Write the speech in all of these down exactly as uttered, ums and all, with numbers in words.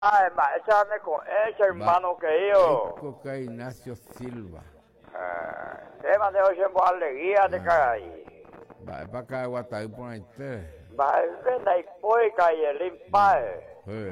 Ah, ma, échame con ese hermano querido. Coca Ignacio Silva. Ah, te mandé hoy en alegría de caray. Va para acá, Guataí, por ahí. Va, ven ahí, pues, calle, limpa.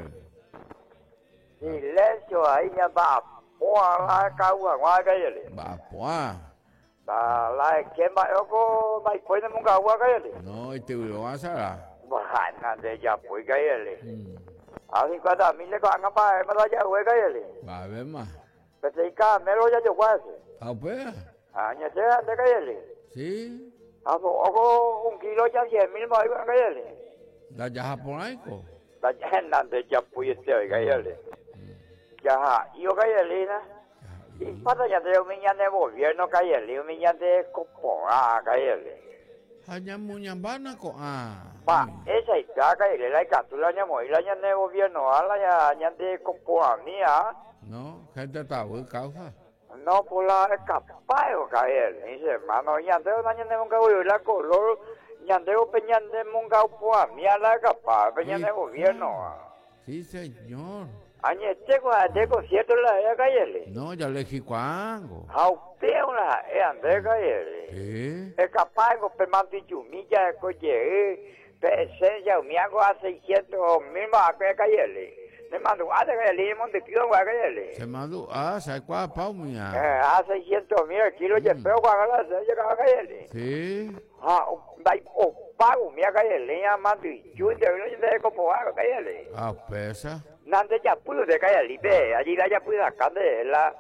Silencio, ahí ya va. Pua, la cagua, guay, calle. Va, pua. Va, la que ma, yo con, ma, pues, de munga, guay, calle. No, y te lo vas a dar. Va, nada, ya, pues, calle. A cincuenta mil le van a pagar, me lo ya, güey, calle. Va a ver más. Pero te diga, me lo ya, yo, guay. Ah, pues. Ah, ya se ande, calle. Sí. Ako un kilo ya diez mil más iba a caerle. La yaja por ahí, co. La yaja de ya puyete hoy caerle. Yaja, yo caerle, ¿no? Y para ya de un millón de gobierno caerle, un millón de copón, ah, caerle. Allá muñambana, co. Ah. Pa, esa es ya caerle, la captura ya muy, la ya de gobierno, a la ya, ya de copón, mía. No, gente está muy causa. No, por la capaz de caer, dice, hermano, ya de una de un caballo, la color, ya de un peñón de un caballo, mía la capaz, peñón de gobierno. Sí, señor. Añe, tengo a de concierto la de caerle. No, ya le dije cuángo. A usted una, es de caerle. Sí. Es capaz de permanente chumilla, de coche, presencia, un miago a seiscientos mil más que caerle. Me mandó a caerle, monte tío, a caerle. Se mandó, ah, ¿sabes cuál, Pau, mía? Eh, a seiscientos mil kilos de peo para la se a caerle. Sí. Ah, dai, o pago, mia caerle, ya mando y yo de no de como a caerle. Ah, pesa. Nande ya pudo de caerle, ve, allí la ya pudo acá de la,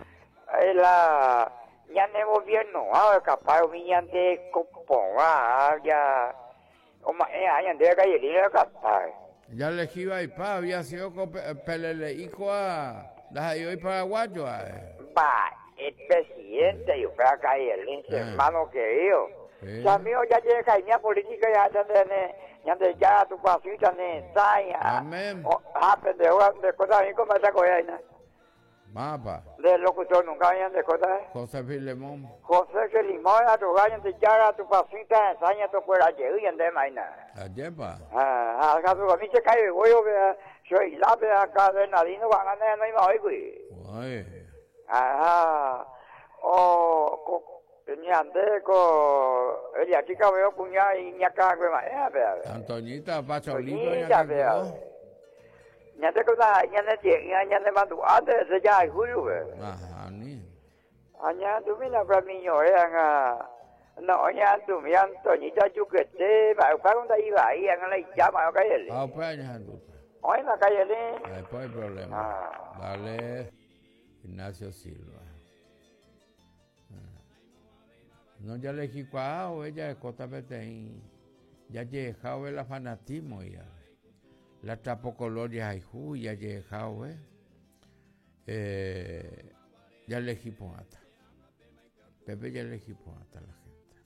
la, ya de gobierno, ah, capaz, mi ya de copón, ah, ya, o más, eh, ya de caerle, capaz. Ya le iba y pa, había sido con pelele y coa, las yo y paraguayo. Va, el presidente, yo fui a caerle, hermano querido. Sí. Ya mío ya llega caña política ya de ya de ya tu pasita ne saya. Amén. Ah, pendejo de cosas ahí como esa cosa ahí. Mapa. De locutor nunca vayan de cosas. José Filemón. José que limón a tu gallo de ya tu pasita saya tu fuera llegue y de maina. Ayepa. Ah, acá tu a mí se cae voy a soy la de acá de nadino van a no hay más güey. Oye. Ajá. Oh, Ñande ko ella chica veo cuña y ñaca que más eh vea. Antoñita Pacholito ya vea. Ñande ko da ñande tie ñande mandu ande se ya i julio ve. Ajá, ni. Aña tu mina para mi yo nga no ña tu mi Antoñita chuquete va pa con ahí va ahí en la llama ka ele. Ah, pues ya tú. Hoy en la calle le. Después hay problema. Ah. Dale Ignacio Silva. No, ya le dije cuál, ella es Cota Beteín. Ya llegado el fanatismo ya. La tapo color ya hay ya llegado, eh. Eh, ya le dije hasta. Pepe ya le dije hasta la gente.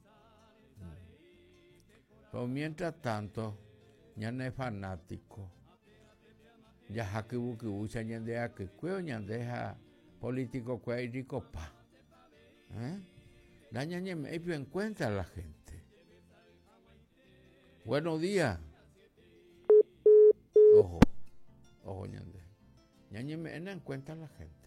Pero mientras tanto, ya no es fanático. Ya jaque buque usa ñandea que cueo ñandeja político que rico pa. ¿Eh? La ñañe me en cuenta a la gente. Buenos días. Ojo, ojo, ñande. Ñañe me en cuenta a la gente.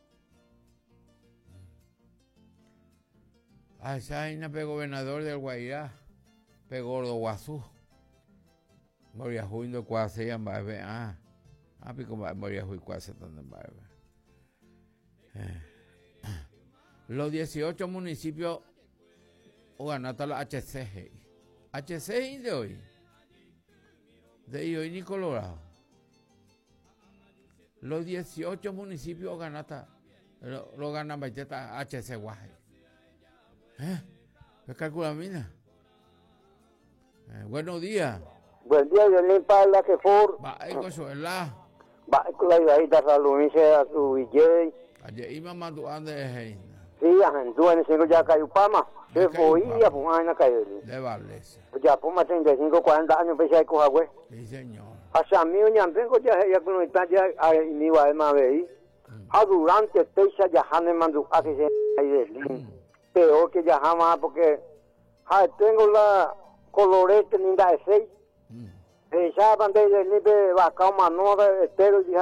Ah, esa vaina pegó gobernador del Guairá, pegó gordo Guazú. Moria Juindo Cuase en Baebe. Ah, ah, pico Moria Juindo Cuase también en Baebe. Eh. Los dieciocho municipios o ganata la H C G. H C G de hoy. De hoy ni Colorado. Los dieciocho municipios ganata lo, lo ganan Baiteta H C Guaje. ¿Eh? ¿Qué calcula mina? Eh, buenos días. Buen día, yo le para la que for. Va, eso es la. Va, con la idea de saludar a su villay. Ayer iba mandando de Heina. Sí, ajá, en cinco ya cayó pama. Se fue y ya pues ahí no cayó. De Valesa. Ya pues más treinta y cinco, cuarenta años empecé a coger güey. Sí, señor. Hasta mí ya vengo ya ya con esta ya ahí mi va más veí. A durante techa ya han mandado a que se ahí de peor que ya jamás porque ah, tengo la colorete linda de seis. esa bandera ni be va calma no pero